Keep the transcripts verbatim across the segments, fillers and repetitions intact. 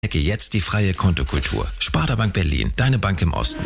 Entdecke jetzt die freie Kontokultur. Sparda-Bank Berlin, deine Bank im Osten.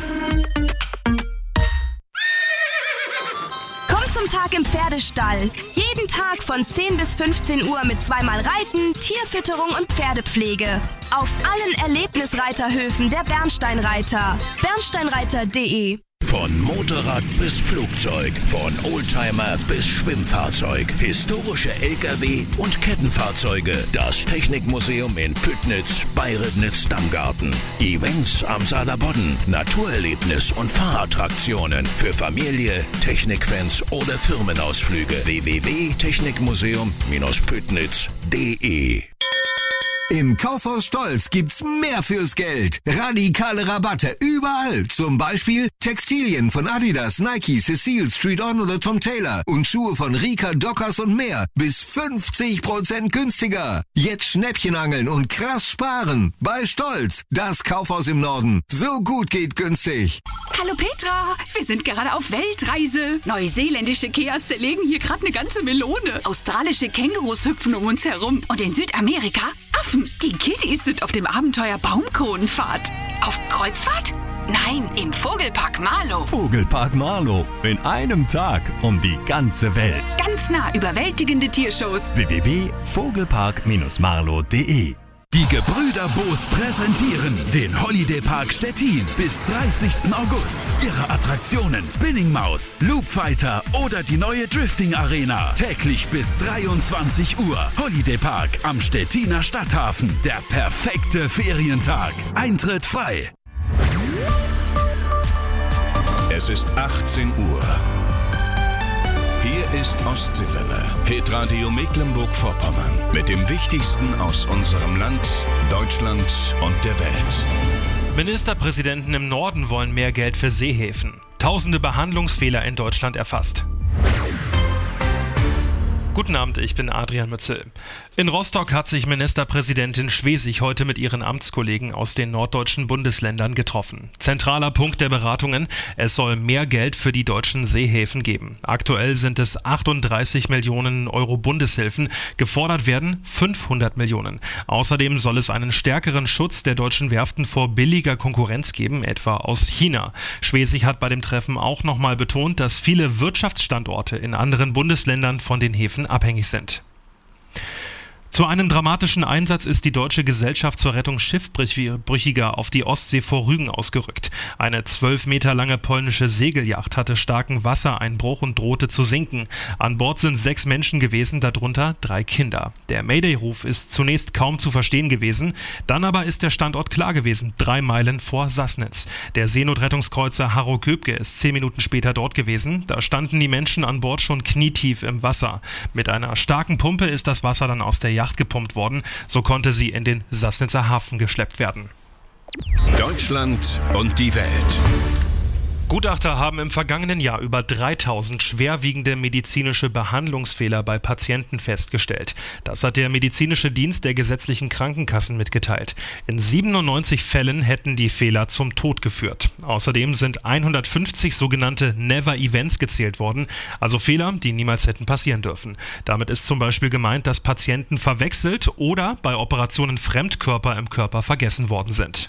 Komm zum Tag im Pferdestall. Jeden Tag von zehn bis fünfzehn Uhr mit zweimal Reiten, Tierfütterung und Pferdepflege. Auf allen Erlebnisreiterhöfen der Bernsteinreiter. bernsteinreiter punkt de. Von Motorrad bis Flugzeug, von Oldtimer bis Schwimmfahrzeug, historische L K W und Kettenfahrzeuge. Das Technikmuseum in Püttnitz bei Ribnitz-Dammgarten. Events am Saarlandbodden, Naturerlebnis und Fahrattraktionen für Familie, Technikfans oder Firmenausflüge. w w w punkt technikmuseum Bindestrich püttnitz punkt de. Im Kaufhaus Stolz gibt's mehr fürs Geld. Radikale Rabatte überall. Zum Beispiel Textilien von Adidas, Nike, Cecile, Street On oder Tom Taylor und Schuhe von Rika, Dockers und mehr. Bis fünfzig Prozent günstiger. Jetzt Schnäppchen angeln und krass sparen. Bei Stolz, das Kaufhaus im Norden. So gut geht günstig. Hallo Petra, wir sind gerade auf Weltreise. Neuseeländische Keas zerlegen hier gerade eine ganze Melone. Australische Kängurus hüpfen um uns herum. Und in Südamerika Affen. Die Kiddies sind auf dem Abenteuer Baumkronenfahrt. Auf Kreuzfahrt? Nein, im Vogelpark Marlow. Vogelpark Marlow. In einem Tag um die ganze Welt. Ganz nah überwältigende Tiershows. w w w punkt vogelpark Bindestrich marlow punkt de. Die Gebrüder Boos präsentieren den Holiday Park Stettin bis dreißigsten August. Ihre Attraktionen Spinning Maus, Loop Fighter oder die neue Drifting Arena. Täglich bis dreiundzwanzig Uhr. Holiday Park am Stettiner Stadthafen. Der perfekte Ferientag. Eintritt frei. Es ist achtzehn Uhr. Hier ist Ostseewelle, Hitradio Mecklenburg-Vorpommern, mit dem Wichtigsten aus unserem Land, Deutschland und der Welt. Ministerpräsidenten im Norden wollen mehr Geld für Seehäfen. Tausende Behandlungsfehler in Deutschland erfasst. Guten Abend, ich bin Adrian Mützel. In Rostock hat sich Ministerpräsidentin Schwesig heute mit ihren Amtskollegen aus den norddeutschen Bundesländern getroffen. Zentraler Punkt der Beratungen: Es soll mehr Geld für die deutschen Seehäfen geben. Aktuell sind es achtunddreißig Millionen Euro Bundeshilfen. Gefordert werden fünfhundert Millionen. Außerdem soll es einen stärkeren Schutz der deutschen Werften vor billiger Konkurrenz geben, etwa aus China. Schwesig hat bei dem Treffen auch nochmal betont, dass viele Wirtschaftsstandorte in anderen Bundesländern von den Häfen abhängig sind. Zu einem dramatischen Einsatz ist die Deutsche Gesellschaft zur Rettung Schiffbrüchiger auf die Ostsee vor Rügen ausgerückt. Eine zwölf Meter lange polnische Segelyacht hatte starken Wassereinbruch und drohte zu sinken. An Bord sind sechs Menschen gewesen, darunter drei Kinder. Der Mayday-Ruf ist zunächst kaum zu verstehen gewesen, dann aber ist der Standort klar gewesen, drei Meilen vor Sassnitz. Der Seenotrettungskreuzer Harro Köbke ist zehn Minuten später dort gewesen. Da standen die Menschen an Bord schon knietief im Wasser. Mit einer starken Pumpe ist das Wasser dann aus der Yacht gepumpt worden, so konnte sie in den Sassnitzer Hafen geschleppt werden. Deutschland und die Welt. Gutachter haben im vergangenen Jahr über dreitausend schwerwiegende medizinische Behandlungsfehler bei Patienten festgestellt. Das hat der medizinische Dienst der gesetzlichen Krankenkassen mitgeteilt. In siebenundneunzig Fällen hätten die Fehler zum Tod geführt. Außerdem sind hundertfünfzig sogenannte Never-Events gezählt worden, also Fehler, die niemals hätten passieren dürfen. Damit ist zum Beispiel gemeint, dass Patienten verwechselt oder bei Operationen Fremdkörper im Körper vergessen worden sind.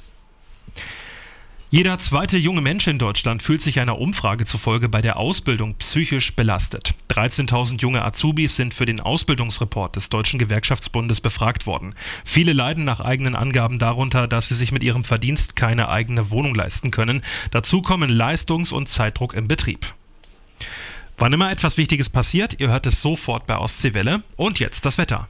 Jeder zweite junge Mensch in Deutschland fühlt sich einer Umfrage zufolge bei der Ausbildung psychisch belastet. dreizehntausend junge Azubis sind für den Ausbildungsreport des Deutschen Gewerkschaftsbundes befragt worden. Viele leiden nach eigenen Angaben darunter, dass sie sich mit ihrem Verdienst keine eigene Wohnung leisten können. Dazu kommen Leistungs- und Zeitdruck im Betrieb. Wann immer etwas Wichtiges passiert, ihr hört es sofort bei Ostseewelle. Und jetzt das Wetter.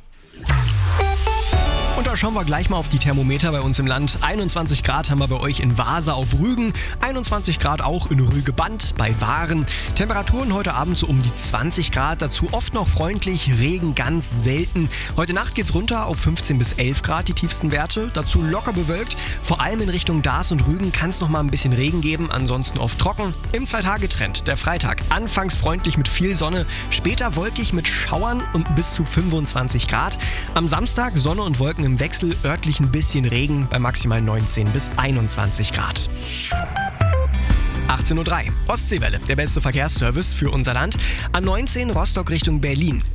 Und da schauen wir gleich mal auf die Thermometer bei uns im Land. einundzwanzig Grad haben wir bei euch in Vasa auf Rügen, einundzwanzig Grad auch in Rügeband bei Waren. Temperaturen heute Abend so um die zwanzig Grad, dazu oft noch freundlich, Regen ganz selten. Heute Nacht geht's runter auf fünfzehn bis elf Grad, die tiefsten Werte, dazu locker bewölkt. Vor allem in Richtung Dars und Rügen kann es noch mal ein bisschen Regen geben, ansonsten oft trocken. Im Zwei-Tage-Trend, der Freitag, anfangs freundlich mit viel Sonne, später wolkig mit Schauern und bis zu fünfundzwanzig Grad. Am Samstag Sonne und Wolken im Wechsel, örtlich ein bisschen Regen bei maximal neunzehn bis einundzwanzig Grad. achtzehn Uhr drei, Ostseewelle, der beste Verkehrsservice für unser Land. A neunzehn Rostock Richtung Berlin.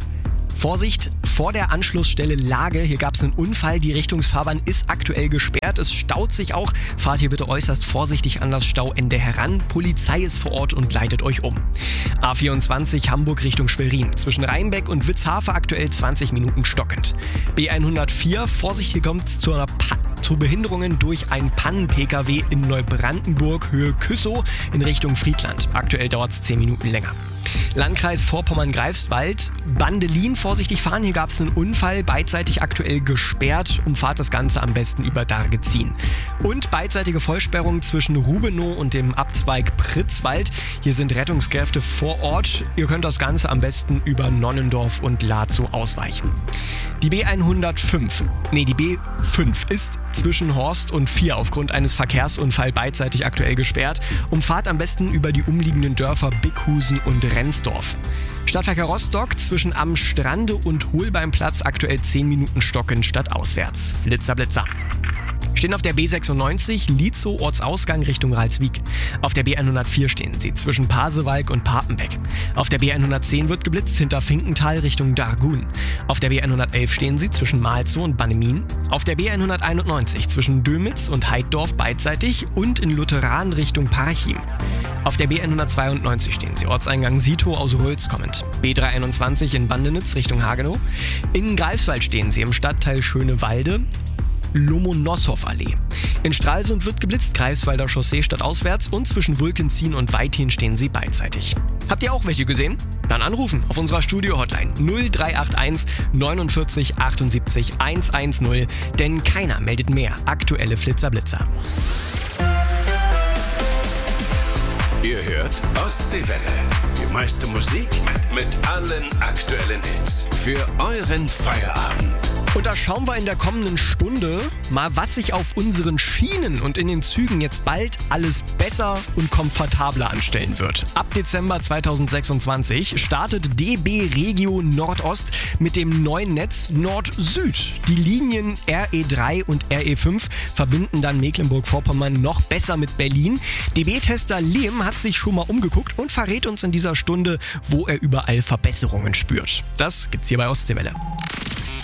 Vorsicht, vor der Anschlussstelle Lage. Hier gab es einen Unfall. Die Richtungsfahrbahn ist aktuell gesperrt. Es staut sich auch. Fahrt hier bitte äußerst vorsichtig an das Stauende heran. Polizei ist vor Ort und leitet euch um. A vierundzwanzig Hamburg Richtung Schwerin. Zwischen Rheinbeck und Witzhafe aktuell zwanzig Minuten stockend. B hundertvier, Vorsicht, hier kommt es zu einer pa- zu Behinderungen durch einen Pannen-P K W in Neubrandenburg, Höhe Küssow in Richtung Friedland. Aktuell dauert es zehn Minuten länger. Landkreis Vorpommern-Greifswald, Bandelin, vorsichtig fahren, hier gab es einen Unfall, beidseitig aktuell gesperrt, umfahrt das Ganze am besten über Dargezin. Und beidseitige Vollsperrung zwischen Rubenow und dem Abzweig Pritzwald, hier sind Rettungskräfte vor Ort, ihr könnt das Ganze am besten über Nonnendorf und Lazow ausweichen. Die B hundertfünf, nee die B fünf ist zwischen Horst und vier aufgrund eines Verkehrsunfalls beidseitig aktuell gesperrt, umfahrt am besten über die umliegenden Dörfer Bickhusen und Rendsdorf. Stadtverkehr Rostock zwischen Am Strande und Holbeimplatz aktuell zehn Minuten stockend stadtauswärts. Flitzer, Blitzer. Stehen auf der B sechsundneunzig Lietzow Ortsausgang Richtung Ralswiek. Auf der B hundertvier stehen sie zwischen Pasewalk und Papenbeck. Auf der B hundertzehn wird geblitzt hinter Finkenthal Richtung Dargun. Auf der B hundertelf stehen sie zwischen Malzow und Bannemin. Auf der B hunderteinundneunzig zwischen Dömitz und Heiddorf beidseitig und in Lutheran Richtung Parchim. Auf der B hundertzweiundneunzig stehen sie Ortseingang Sito aus Röls kommend. B dreihunderteinundzwanzig in Bandenitz Richtung Hagenow. In Greifswald stehen sie im Stadtteil Schönewalde, Lomonossow-Allee. In Stralsund wird geblitzt, Greifswalder Chaussee stadtauswärts und zwischen Wulkenzien und Weithin stehen sie beidseitig. Habt ihr auch welche gesehen? Dann anrufen auf unserer Studio-Hotline null drei acht eins neunundvierzig achtundsiebzig hundertzehn, denn keiner meldet mehr aktuelle Flitzer-Blitzer. Ihr hört Ostseewelle. Die meiste Musik mit allen aktuellen Hits. Für euren Feierabend. Und da schauen wir in der kommenden Stunde mal, was sich auf unseren Schienen und in den Zügen jetzt bald alles besser und komfortabler anstellen wird. Ab Dezember zweitausendsechsundzwanzig startet D B Regio Nordost mit dem neuen Netz Nord-Süd. Die Linien R E drei und R E fünf verbinden dann Mecklenburg-Vorpommern noch besser mit Berlin. D B-Tester Liam hat sich schon mal umgeguckt und verrät uns in dieser Stunde, wo er überall Verbesserungen spürt. Das gibt's hier bei Ostseewelle.